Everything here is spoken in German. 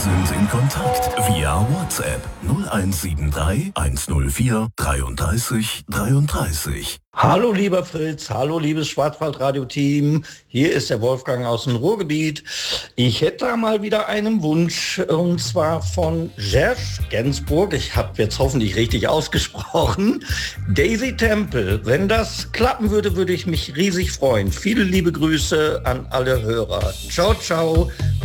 sind in Kontakt via WhatsApp 0173 104 33 33. Hallo lieber Fritz, hallo liebes Schwarzwaldradio-Team, hier ist der Wolfgang aus dem Ruhrgebiet. Ich hätte da mal wieder einen Wunsch, und zwar von Serge Gainsbourg, ich habe jetzt hoffentlich richtig ausgesprochen, Daisy Temple. Wenn das klappen würde, würde ich mich riesig freuen. Viele liebe Grüße an alle Hörer. Ciao, ciao.